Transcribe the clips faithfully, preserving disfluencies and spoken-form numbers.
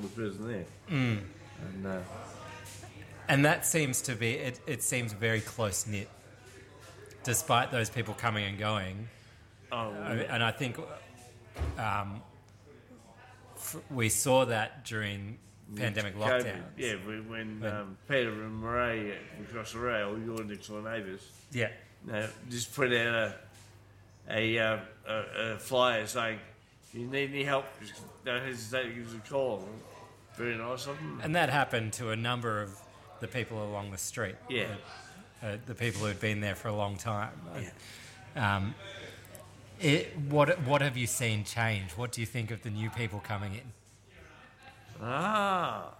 older person there. Mm. And, uh, and that seems to be, it, it seems very close-knit, despite those people coming and going. Oh, yeah. And I think um, f- we saw that during pandemic COVID, lockdowns. yeah, when, when But- um, Peter and Murray from across the rail, your next door neighbours, Yeah. uh, just put out a a, uh, a, a flyer saying, if you need any help, just don't hesitate to give us a call. Very nice of them. And that happened to a number of the people along the street. Yeah. Uh, uh, the people who'd been there for a long time. Yeah. Um, it, what what have you seen change? What do you think of the new people coming in? Ah.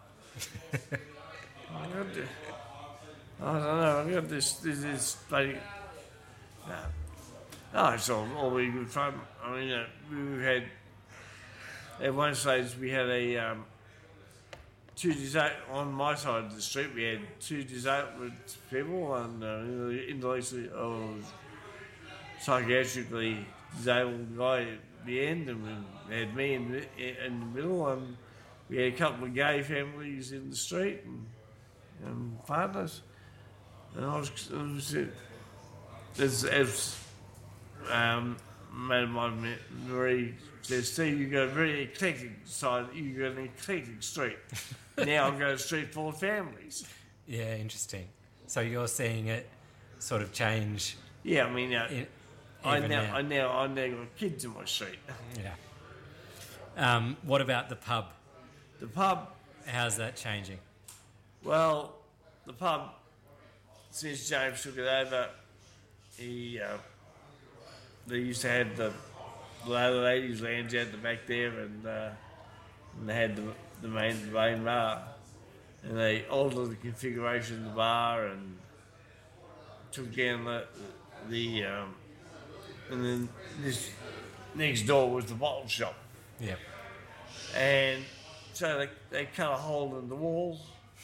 I got this, I don't know, I got this, this, this bloody, no. No, it's all, all really good fun. I mean, uh, we've had, at one stage we had a, um, two disabled, on my side of the street we had two disabled people and uh, intellectually or psychiatrically disabled guy at the end, and we had me in the, in the middle, and we had a couple of gay families in the street and, and partners. And I was, I was as, as um, Madam Marie says, Steve, you've got a very eclectic side, you've got an eclectic street. Now I've got a street full of families. Yeah, interesting. So you're seeing it sort of change. Yeah, I mean, uh, in, I even now, now. I now, I now got kids in my street. Yeah. Um, what about the pub? The pub, How's that changing? well, the pub, since James took it over, he, uh, they used to have the, the other ladies' lounge out the back there, and, uh, and they had the, the main, the main bar, and they altered the configuration of the bar and took down the, the um, and then this next door was the bottle shop. Yeah. And so they, they cut a hole in the wall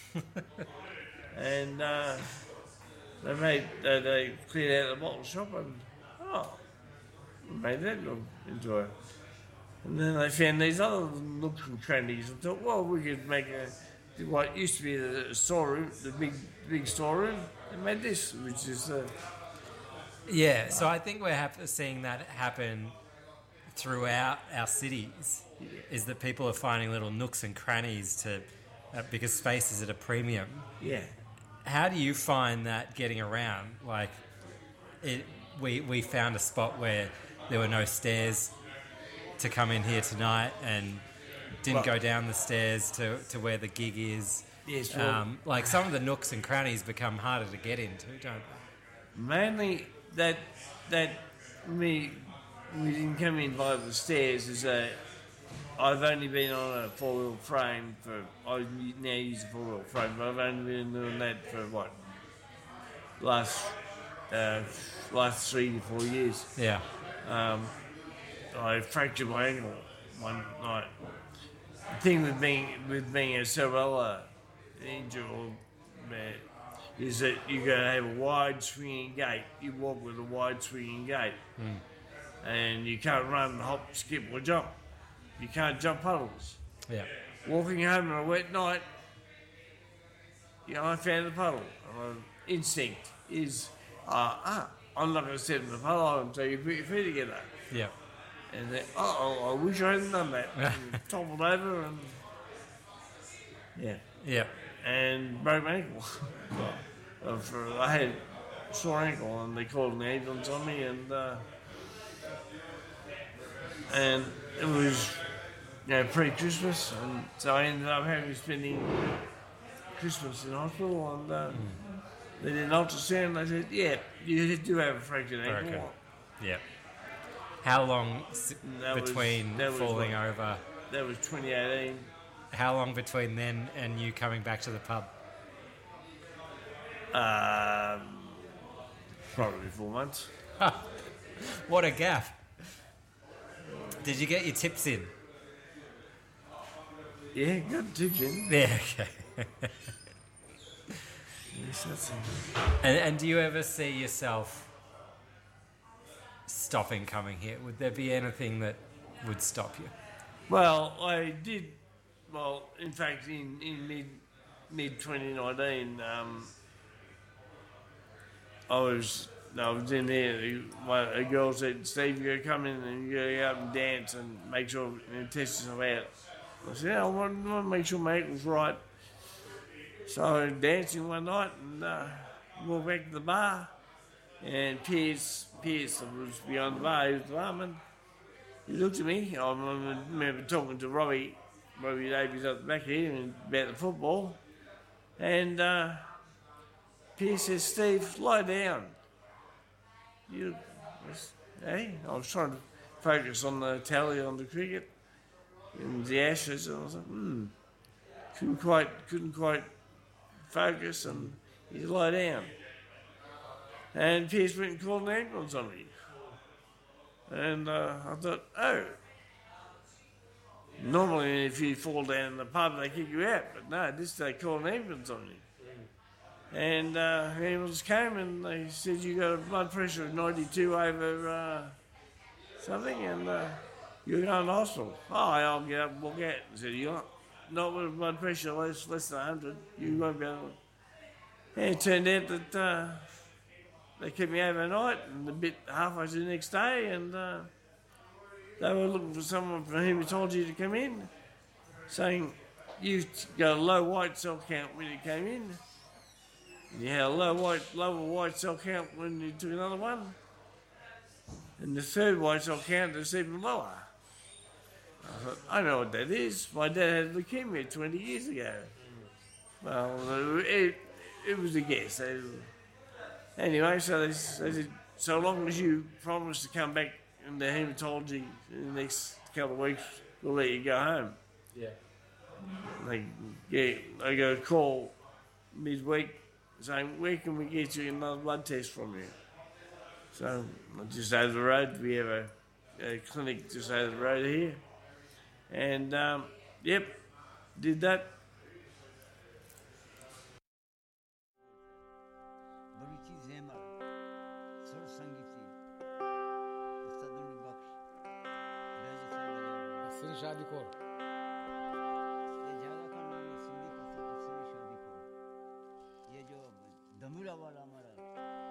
and uh, they made they, they cleared out the bottle shop, and oh, made that look into it. And then they found these other nooks and crannies and thought, well, we could make a what used to be the storeroom, the big big storeroom, and made this, which is uh, Yeah, so I think we're hap- seeing that happen throughout our cities, is that people are finding little nooks and crannies to, uh, because space is at a premium. yeah. How do you find that getting around? Like, it, we we found a spot where there were no stairs to come in here tonight, and didn't Well- go down the stairs to, to where the gig is. Yes, well- um, like some of the nooks and crannies become harder to get into, don't they? Mainly that that me we didn't come in by the stairs is a I've only been on a four wheel frame for I now use a four wheel frame, but I've only been doing that for what last uh, last three to four years. Yeah. Um, I fractured my ankle one night. The thing with being with being a cerebellar injury or, uh, is that you're going to have a wide swinging gait. You walk with a wide swinging gait, Mm. and you can't run, hop, skip, or jump. You can't jump puddles. Yeah. Walking home on a wet night, you know, I found a puddle. Uh, instinct is, uh, ah, I'm not going to sit in the puddle until you put your feet together. Yeah. And then, oh, I wish I hadn't done that. And toppled over and, yeah, Yeah. and broke my ankle. uh, for, I had a sore ankle, and they called an ambulance on me, and uh, and it was, you know, pre-Christmas, and so I ended up having spending Christmas in hospital, and uh, they did an ultrasound. They said, yeah, you do have a fractured ankle. Okay. Yeah. How long s- That was- between that was falling what- over? That was twenty eighteen. How long between then and you coming back to the pub? Um, probably four months. What a gaff! Did you get your tips in? Yeah, got tips in. Yeah. Okay. Yes, that's it. And, and do you ever see yourself stopping coming here? Would there be anything that would stop you? Well, I did well, in fact, in, in mid mid twenty nineteen, um, I was I was in there. One, a girl said, "Steve, you got to come in and you got to go out and dance and make sure and test yourself out." I said, "Yeah, I want, I want to make sure my ankle's right." So I was dancing one night and uh, walked back to the bar, and Pierce Pierce was behind the bar. He was the barman. He looked at me. I remember talking to Robbie Robbie Davies up the back here about the football, and. Uh, Pierce says, "Steve, lie down." You, hey, I was trying to focus on the tally on the cricket and the Ashes, and I was like, hmm, couldn't quite, couldn't quite focus, and he said, "Lie down." And Pierce went and called an ambulance on me, and uh, I thought, oh, normally if you fall down in the pub, they kick you out, but no, this they called an ambulance on me. And uh, ambulance came and they said you got a blood pressure of ninety-two over uh, something, and uh, you're going to hospital. Oh, I'll get up and walk out. And said, "You're not, not with a blood pressure less, less than one hundred. You won't be able to." And it turned out that uh, they kept me overnight and a bit halfway through the next day, and uh, they were looking for someone from haematology to come in, saying you got a low white cell count when you came in. You had a low white, lower white cell count when you took another one, and the third white cell count is even lower. I thought, I know what that is. My dad had leukemia twenty years ago. Well, it, it was a guess. Anyway, so they, they said, so long as you promise to come back in the haematology in the next couple of weeks, we'll let you go home. Yeah. They, yeah, they got a call midweek saying, "Where can we get you another blood test from you?" So just over the road, we have a, a clinic just over the road here. And, um, yep, did that. शादी को ये जगह का नाम है सिंधी का सिंधी शादी को ये जो दमिला वाला हमारा